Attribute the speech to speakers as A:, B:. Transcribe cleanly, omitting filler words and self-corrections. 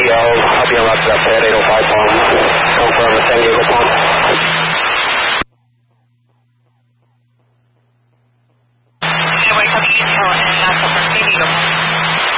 A: I'll be on route to that pad 805 pump. Confirm the San Diego pump.
B: Okay, wait, coming in, and that's the San Diego pump.